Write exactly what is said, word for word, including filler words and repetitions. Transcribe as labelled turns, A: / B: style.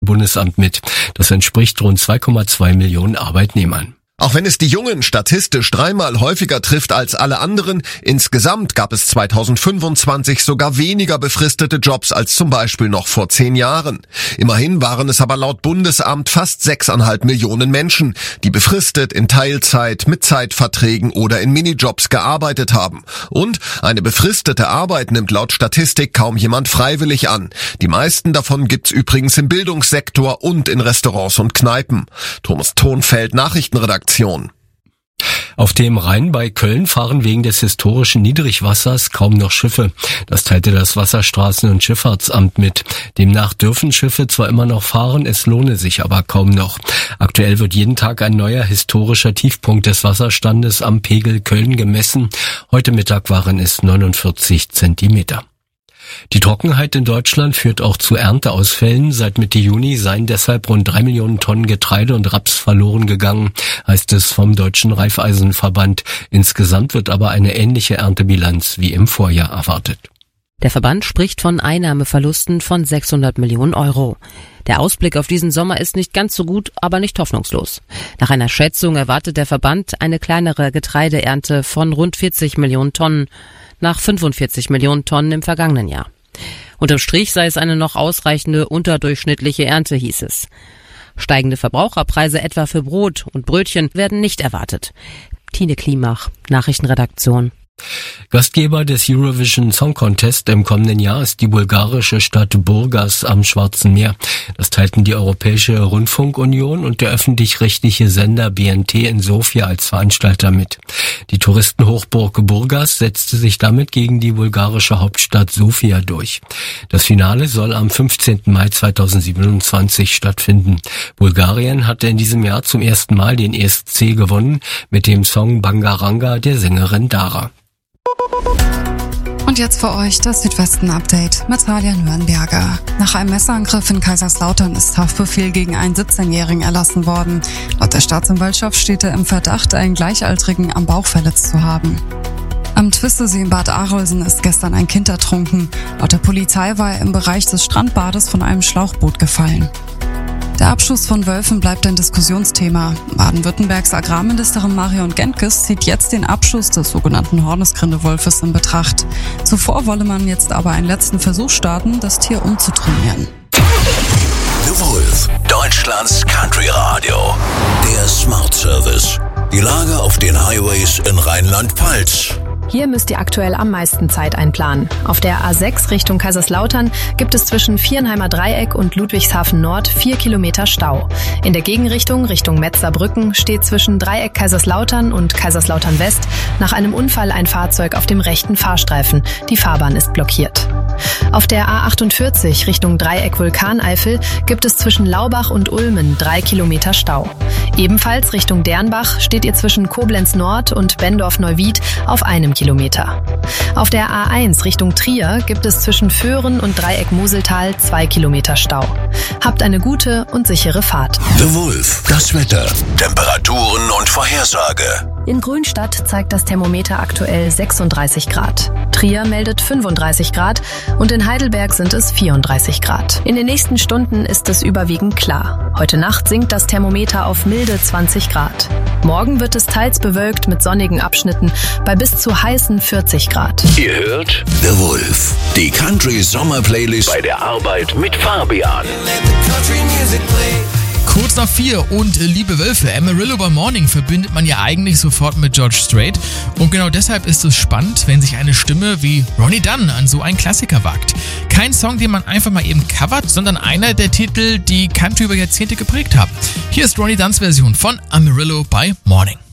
A: Bundesamt mit. Das entspricht rund zwei Komma zwei Millionen Arbeitnehmern.
B: Auch wenn es die Jungen statistisch dreimal häufiger trifft als alle anderen, insgesamt gab es zweitausendfünfundzwanzig sogar weniger befristete Jobs als zum Beispiel noch vor zehn Jahren. Immerhin waren es aber laut Bundesamt fast sechseinhalb Millionen Menschen, die befristet in Teilzeit, mit Zeitverträgen oder in Minijobs gearbeitet haben. Und eine befristete Arbeit nimmt laut Statistik kaum jemand freiwillig an. Die meisten davon gibt's übrigens im Bildungssektor und in Restaurants und Kneipen. Thomas Thonfeld, Nachrichtenredaktion.
A: Auf dem Rhein bei Köln fahren wegen des historischen Niedrigwassers kaum noch Schiffe. Das teilte das Wasserstraßen- und Schifffahrtsamt mit. Demnach dürfen Schiffe zwar immer noch fahren, es lohne sich aber kaum noch. Aktuell wird jeden Tag ein neuer historischer Tiefpunkt des Wasserstandes am Pegel Köln gemessen. Heute Mittag waren es neunundvierzig Zentimeter. Die Trockenheit in Deutschland führt auch zu Ernteausfällen. Seit Mitte Juni seien deshalb rund drei Millionen Tonnen Getreide und Raps verloren gegangen, heißt es vom Deutschen Raiffeisenverband. Insgesamt wird aber eine ähnliche Erntebilanz wie im Vorjahr erwartet.
C: Der Verband spricht von Einnahmeverlusten von sechshundert Millionen Euro. Der Ausblick auf diesen Sommer ist nicht ganz so gut, aber nicht hoffnungslos. Nach einer Schätzung erwartet der Verband eine kleinere Getreideernte von rund vierzig Millionen Tonnen, nach fünfundvierzig Millionen Tonnen im vergangenen Jahr. Unterm Strich sei es eine noch ausreichende unterdurchschnittliche Ernte, hieß es. Steigende Verbraucherpreise etwa für Brot und Brötchen werden nicht erwartet. Tine Klimach, Nachrichtenredaktion.
A: Gastgeber des Eurovision Song Contest im kommenden Jahr ist die bulgarische Stadt Burgas am Schwarzen Meer. Das teilten die Europäische Rundfunkunion und der öffentlich-rechtliche Sender B N T in Sofia als Veranstalter mit. Die Touristenhochburg Burgas setzte sich damit gegen die bulgarische Hauptstadt Sofia durch. Das Finale soll am fünfzehnten Mai zweitausendsiebenundzwanzig stattfinden. Bulgarien hatte in diesem Jahr zum ersten Mal den E S C gewonnen mit dem Song Bangaranga der Sängerin Dara.
D: Und jetzt für euch das Südwesten-Update mit Talia Nürnberger. Nach einem Messerangriff in Kaiserslautern ist Haftbefehl gegen einen siebzehnjährigen erlassen worden. Laut der Staatsanwaltschaft steht er im Verdacht, einen Gleichaltrigen am Bauch verletzt zu haben. Am Twistesee in Bad Arolsen ist gestern ein Kind ertrunken. Laut der Polizei war er im Bereich des Strandbades von einem Schlauchboot gefallen. Der Abschuss von Wölfen bleibt ein Diskussionsthema. Baden-Württembergs Agrarministerin Marion Gentges zieht jetzt den Abschuss des sogenannten Hornisgrindewolfes in Betracht. Zuvor wolle man jetzt aber einen letzten Versuch starten, das Tier umzutrainieren.
E: The Wolf, Deutschlands Country Radio. Der Smart Service. Die Lage auf den Highways in Rheinland-Pfalz.
F: Hier müsst ihr aktuell am meisten Zeit einplanen. Auf der A sechs Richtung Kaiserslautern gibt es zwischen Vierenheimer Dreieck und Ludwigshafen Nord vier Kilometer Stau. In der Gegenrichtung Richtung Metzlerbrücken steht zwischen Dreieck Kaiserslautern und Kaiserslautern West nach einem Unfall ein Fahrzeug auf dem rechten Fahrstreifen. Die Fahrbahn ist blockiert. Auf der A achtundvierzig Richtung Dreieck Vulkaneifel gibt es zwischen Laubach und Ulmen drei Kilometer Stau. Ebenfalls Richtung Dernbach steht ihr zwischen Koblenz Nord und Bendorf-Neuwied auf einem Kilometer. Auf der A eins Richtung Trier gibt es zwischen Föhren und Dreieck Moseltal zwei Kilometer Stau. Habt eine gute und sichere Fahrt.
E: The Wolf, das Wetter, Temperaturen und Vorhersage.
F: In Grünstadt zeigt das Thermometer aktuell sechsunddreißig Grad. Trier meldet fünfunddreißig Grad und in Heidelberg sind es vierunddreißig Grad. In den nächsten Stunden ist es überwiegend klar. Heute Nacht sinkt das Thermometer auf milde zwanzig Grad. Morgen wird es teils bewölkt mit sonnigen Abschnitten bei bis zu heißen vierzig Grad.
E: Ihr hört The Wolf, die Country Sommer Playlist bei der Arbeit mit Fabian.
G: Kurz nach vier und äh, liebe Wölfe, Amarillo by Morning verbindet man ja eigentlich sofort mit George Strait und genau deshalb ist es spannend, wenn sich eine Stimme wie Ronnie Dunn an so einen Klassiker wagt. Kein Song, den man einfach mal eben covert, sondern einer der Titel, die Country über Jahrzehnte geprägt haben. Hier ist Ronnie Dunns Version von Amarillo by Morning.